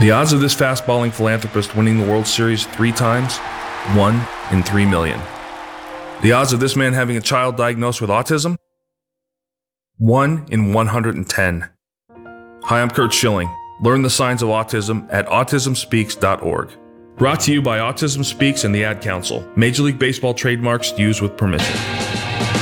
The odds of this fast-balling philanthropist winning the World Series 3 times? 1 in 3 million. The odds of this man having a child diagnosed with autism? 1 in 110. Hi, I'm Kurt Schilling. Learn the signs of autism at autismspeaks.org. Brought to you by Autism Speaks and the Ad Council. Major League Baseball trademarks used with permission.